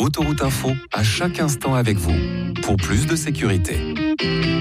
Autoroute Info à chaque instant avec vous pour plus de sécurité.